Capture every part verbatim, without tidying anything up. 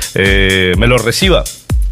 eh, me lo reciba.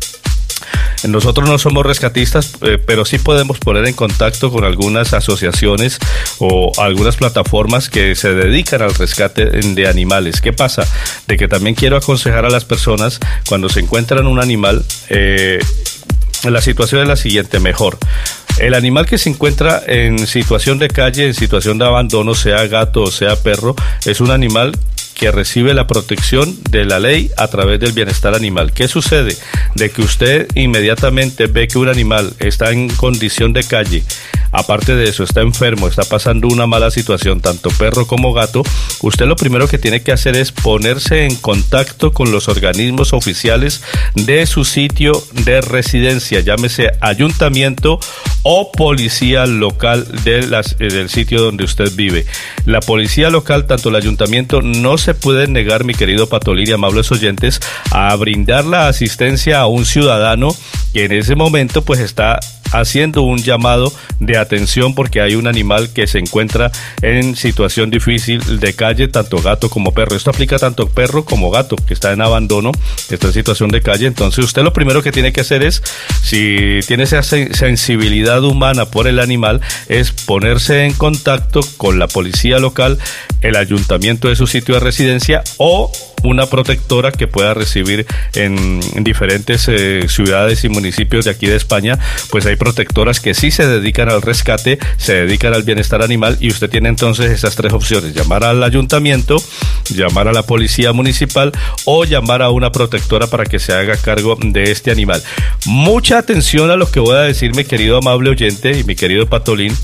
Nosotros no somos rescatistas, eh, pero sí podemos poner en contacto con algunas asociaciones o algunas plataformas que se dedican al rescate de animales. ¿Qué pasa? De que también quiero aconsejar a las personas cuando se encuentran un animal, eh, la situación es la siguiente, mejor. El animal que se encuentra en situación de calle, en situación de abandono, sea gato o sea perro, es un animal que recibe la protección de la ley a través del bienestar animal. ¿Qué sucede? De que usted inmediatamente ve que un animal está en condición de calle, aparte de eso está enfermo, está pasando una mala situación, tanto perro como gato, usted lo primero que tiene que hacer es ponerse en contacto con los organismos oficiales de su sitio de residencia, llámese ayuntamiento o policía local de las, del sitio donde usted vive. La policía local, tanto el ayuntamiento, no se puede negar, mi querido Patolín y amables oyentes, a brindar la asistencia a un ciudadano que en ese momento pues está haciendo un llamado de atención porque hay un animal que se encuentra en situación difícil de calle, tanto gato como perro. Esto aplica tanto perro como gato, que está en abandono, que está en situación de calle. Entonces usted lo primero que tiene que hacer es, si tiene esa sensibilidad humana por el animal, es ponerse en contacto con la policía local, el ayuntamiento de su sitio de residencia o una protectora que pueda recibir en, en diferentes eh, ciudades y municipios de aquí de España. Pues hay protectoras que sí se dedican al rescate, se dedican al bienestar animal, y usted tiene entonces esas tres opciones: llamar al ayuntamiento, llamar a la policía municipal o llamar a una protectora para que se haga cargo de este animal. Mucha atención a lo que voy a decir, mi querido amable oyente y mi querido Patolín.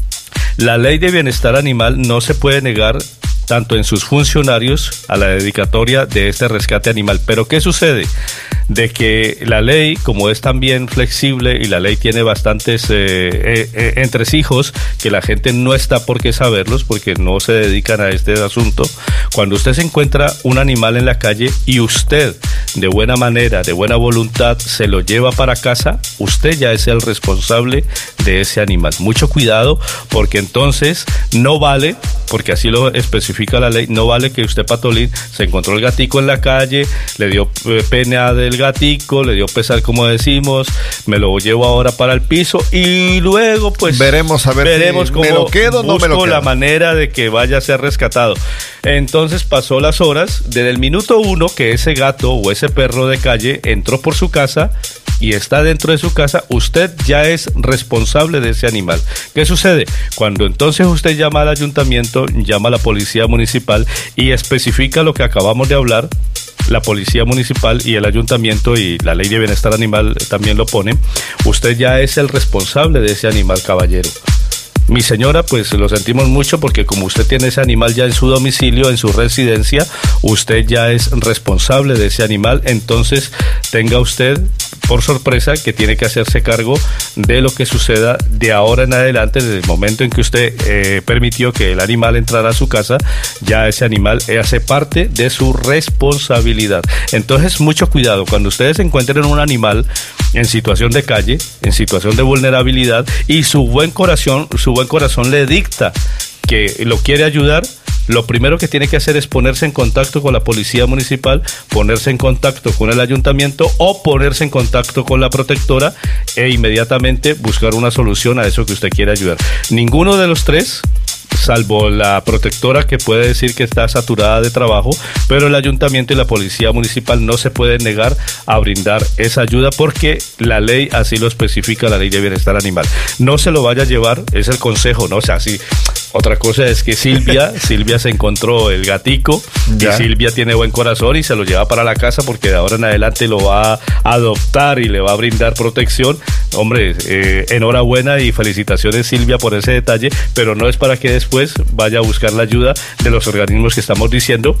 La ley de bienestar animal no se puede negar tanto en sus funcionarios a la dedicatoria de este rescate animal. Pero ¿qué sucede? De que la ley, como es también flexible y la ley tiene bastantes eh, eh, eh, entresijos que la gente no está por qué saberlos porque no se dedican a este asunto, cuando usted se encuentra un animal en la calle y usted de buena manera, de buena voluntad se lo lleva para casa, usted ya es el responsable de ese animal. Mucho cuidado, porque entonces no vale, porque así lo especifica la ley, no vale que usted, Patolín, se encontró el gatico en la calle, le dio eh, pena del gatico, le dio pesar, como decimos, me lo llevo ahora para el piso y luego pues veremos a ver veremos si cómo me lo quedo o no me lo quedo. la manera de que vaya a ser rescatado. Entonces pasó las horas, desde el minuto uno que ese gato o ese perro de calle entró por su casa y está dentro de su casa, usted ya es responsable de ese animal. ¿Qué sucede? Cuando entonces usted llama al ayuntamiento, llama a la policía municipal y especifica lo que acabamos de hablar, la policía municipal y el ayuntamiento, y la ley de bienestar animal también lo pone, usted ya es el responsable de ese animal, caballero. Mi señora, pues lo sentimos mucho porque como usted tiene ese animal ya en su domicilio, en su residencia, usted ya es responsable de ese animal. Entonces tenga usted por sorpresa que tiene que hacerse cargo de lo que suceda de ahora en adelante. Desde el momento en que usted eh, permitió que el animal entrara a su casa, ya ese animal hace parte de su responsabilidad. Entonces mucho cuidado cuando ustedes encuentren un animal en situación de calle, en situación de vulnerabilidad, y su buen corazón, su buen corazón le dicta que lo quiere ayudar. Lo primero que tiene que hacer es ponerse en contacto con la policía municipal, ponerse en contacto con el ayuntamiento o ponerse en contacto con la protectora e inmediatamente buscar una solución a eso que usted quiere ayudar. Ninguno de los tres, salvo la protectora que puede decir que está saturada de trabajo, pero el ayuntamiento y la policía municipal no se pueden negar a brindar esa ayuda porque la ley así lo especifica, la ley de bienestar animal. No se lo vaya a llevar, es el consejo, ¿no? O sea, sí. Otra cosa es que Silvia, Silvia se encontró el gatico ya. Y Silvia tiene buen corazón y se lo lleva para la casa porque de ahora en adelante lo va a adoptar y le va a brindar protección. Hombre, eh, enhorabuena y felicitaciones, Silvia, por ese detalle, pero no es para que después vaya a buscar la ayuda de los organismos que estamos diciendo.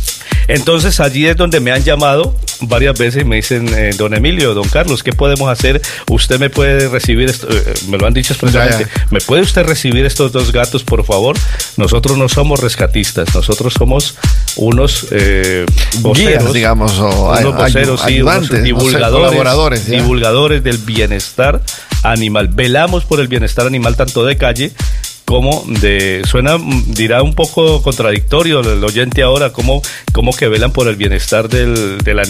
Entonces allí es donde me han llamado varias veces y me dicen, eh, don Emilio, don Carlos, ¿qué podemos hacer? Usted me puede recibir, esto, eh, me lo han dicho expresamente, ya, ya. ¿Me puede usted recibir estos dos gatos, por favor? Nosotros no somos rescatistas, nosotros somos unos eh, voceros, guías, digamos, o unos voceros, ay, sí, ayudantes, unos divulgadores, no sé, colaboradores, ¿ya? divulgadores del bienestar animal. Velamos por el bienestar animal tanto de calle como de, suena, dirá un poco contradictorio el oyente ahora, como, como que velan por el bienestar del, del animal.